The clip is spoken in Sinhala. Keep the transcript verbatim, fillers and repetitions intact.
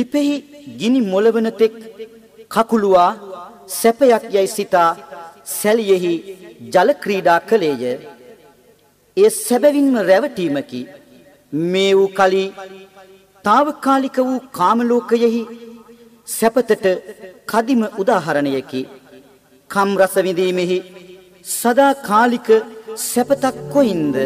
ලිපෙහි ගිනි මොළවන තෙක් කකුලුවා සැපයක් යයි සිතා සැලියෙහි ජල ක්‍රීඩා කළේය. එය සැබවින්ම රැවටීමකි. මේ වූ කලී తాවකාලික වූ කාමලෝකයෙහි සැපතට කදිම උදාහරණයකි. කම් රස විඳීමෙහි සදාකාලික සැපතක් කොයින්ද?